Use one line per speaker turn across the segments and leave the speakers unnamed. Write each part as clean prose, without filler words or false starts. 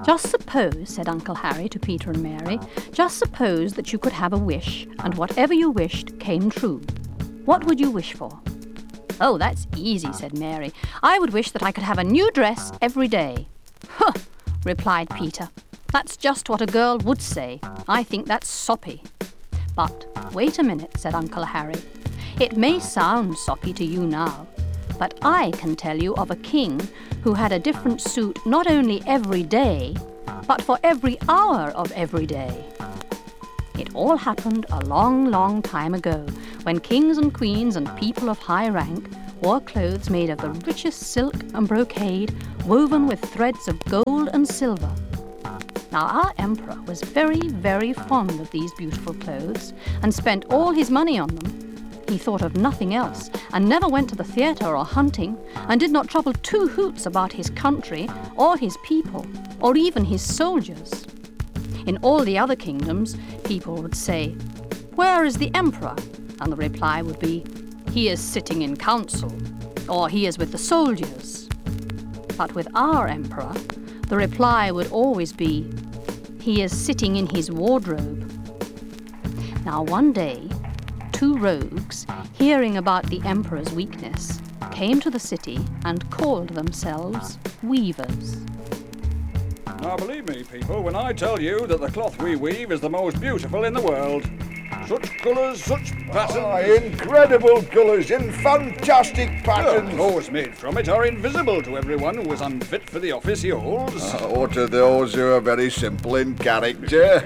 Just suppose, said Uncle Harry to Peter and Mary, just suppose that you could have a wish, and whatever you wished came true. What would you wish for? Oh, that's easy, said Mary. I would wish that I could have a new dress every day. Huh, replied Peter. That's just what a girl would say. I think that's soppy. But wait a minute, said Uncle Harry. It may sound soppy to you now, but I can tell you of a king who had a different suit not only every day, but for every hour of every day. It all happened a long, long time ago, when kings and queens and people of high rank wore clothes made of the richest silk and brocade, woven with threads of gold and silver. Now, our emperor was very, very fond of these beautiful clothes and spent all his money on them. He thought of nothing else and never went to the theatre or hunting and did not trouble two hoots about his country or his people or even his soldiers. In all the other kingdoms, people would say, "Where is the emperor?" And the reply would be, "He is sitting in council," or "He is with the soldiers." But with our emperor, the reply would always be, "He is sitting in his wardrobe." Now one day, two rogues, hearing about the emperor's weakness, came to the city and called themselves weavers.
Now believe me, people, when I tell you that the cloth we weave is the most beautiful in the world. Such colours, such patterns.
Incredible colours in fantastic patterns.
The clothes made from it are invisible to everyone who is unfit for the office he holds.
Or to those who are very simple in character.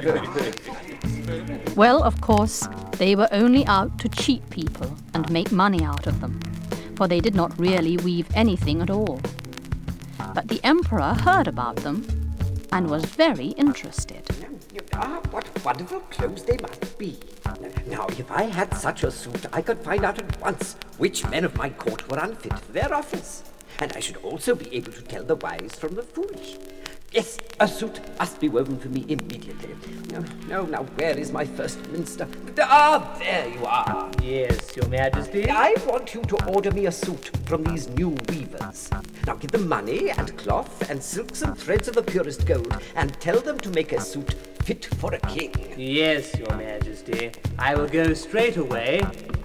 Well, of course, they were only out to cheat people and make money out of them, for they did not really weave anything at all. But the emperor heard about them and was very interested.
What wonderful clothes they must be. Now, if I had such a suit, I could find out at once which men of my court were unfit for their office. And I should also be able to tell the wise from the foolish. Yes, a suit must be woven for me immediately. Now, where is my first minster? There you are.
Yes, Your Majesty.
I want you to order me a suit from these new weavers. Now give them money and cloth and silks and threads of the purest gold, and tell them to make a suit fit for a king.
Yes, Your Majesty. I will go straight away.